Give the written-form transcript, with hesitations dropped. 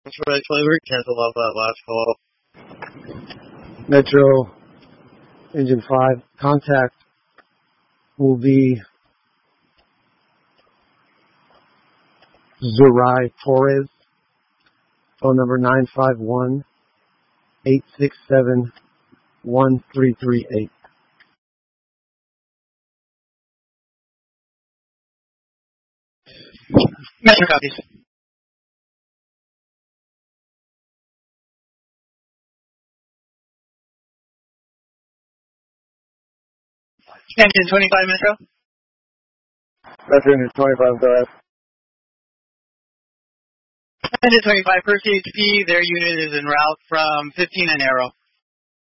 That's right, Flavor. Cancel off that last call. Metro Engine 5. Contact will be Zerai Torres. Phone number 951-867-1338. Metro copies. Engine 25, Metro. Metro Engine 25, go ahead. Engine 25, first HP, their unit is en route from 15 and Arrow.